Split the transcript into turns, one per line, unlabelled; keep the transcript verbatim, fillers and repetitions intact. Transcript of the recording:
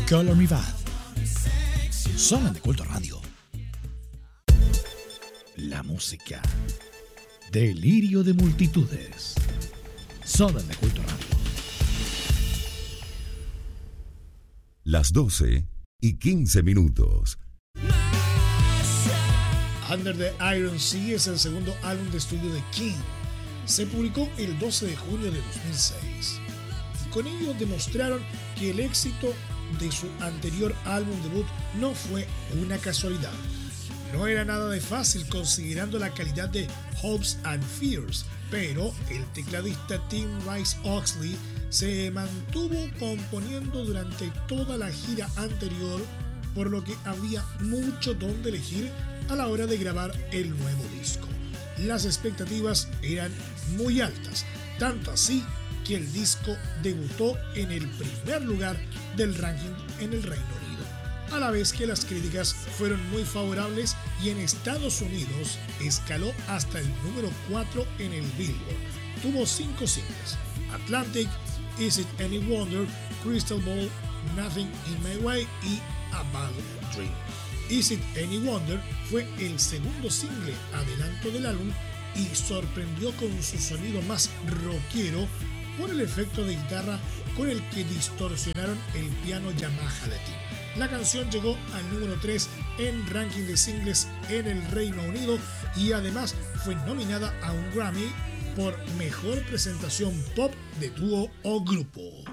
Color Me Bad. Zona de Culto Radio. La música. Delirio de multitudes. Zona de Culto Radio.
Las doce y quince minutos.
Under the Iron Sea es el segundo álbum de estudio de King. Se publicó el doce de junio de dos mil seis. Y con ello demostraron que el éxito de su anterior álbum debut no fue una casualidad. No era nada de fácil considerando la calidad de Hopes and Fears, pero el tecladista Tim Rice-Oxley se mantuvo componiendo durante toda la gira anterior, por lo que había mucho donde elegir a la hora de grabar el nuevo disco. Las expectativas eran muy altas, tanto así que el disco debutó en el primer lugar del ranking en el Reino Unido, a la vez que las críticas fueron muy favorables y en Estados Unidos escaló hasta el número cuatro en el Billboard. Tuvo cinco singles: Atlantic, Is It Any Wonder, Crystal Ball, Nothing in My Way y A Bad Dream. Is It Any Wonder fue el segundo single adelanto del álbum y sorprendió con su sonido más rockero por el efecto de guitarra con el que distorsionaron el piano Yamaha de Tim. La canción llegó al número tres en ranking de singles en el Reino Unido y además fue nominada a un Grammy por Mejor Presentación Pop de Dúo o Grupo.